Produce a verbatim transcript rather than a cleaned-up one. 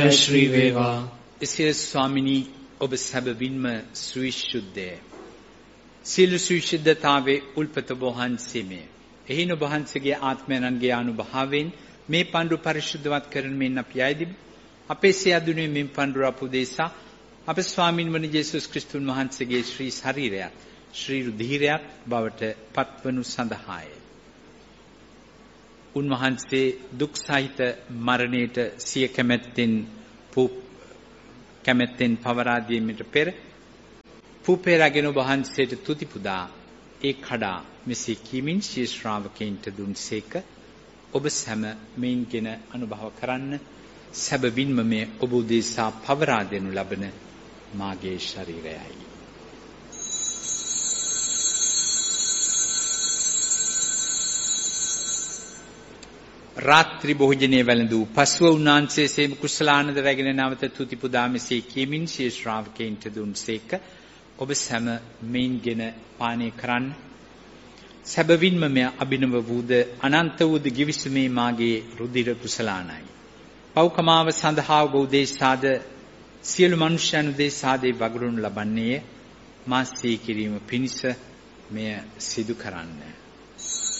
ශ්‍රී වේවා. එසේ ස්වාමිනී ඔබ සැබවින්ම සවිශුද්ධය. සියලු සවිශුද්ධතාවේ උල්පත වහන්සේ මේ. එහින ඔබ වහන්සේගේ ආත්මයන්ගේ අනුභවයෙන් මේ පඬුර පරිශුද්ධවත් කරන මෙන් අපි ආයදිමු. අපේ සියදුනේ මෙන් පඬුර අපුදේසා අප ස්වාමින් වන යේසුස් ක්‍රිස්තුන් වහන්සේගේ ශ්‍රී ශරීරයත් ශ්‍රී රුධිරයත් බවට පත්වනු සඳහාය. උන්වහන්සේ දුක් සහිත මරණයට සිය කැමැත්තෙන් කැමැත්තෙන් පවරා දීමට පෙර පුපේරගෙන වහන්සේට තුති පුදා ඒ කඩා මෙසේ කීමින් ශී ශ්‍රාවකයන්ට දුන්සේක. ඔබ සැම මෙයින්ගෙන අනුභව කරන්න. සැබවින්ම මේ ඔබ උදෙසා පවරා දෙනු ලබන මාගේ ශරීරයයි. රාත්‍රී භෝජනයේ වැළඳූ පසුව උන්වහන්සේ සේම කුසලානන්ද රැගෙන නැවත තුති පුදා මෙසේ කීමින් ශී ශ්‍රාවකයන්ට දුන්සේක. ඔබ සැම මෙයින්ගෙන පානය කරන්න. සැබවින්ම මෙය අභිනව වූද අනන්ත වූද ගිවිසුමේ මාගේ රුධිර කුසලානයි. පෞකමාව සඳහා ඔබ උදෙසාද සියලු මනුෂ්‍යයන් උදෙසාද වගුරුන් ලබන්නේ මා සිහි කිරීම පිණිස මෙය සිදු කරන්න.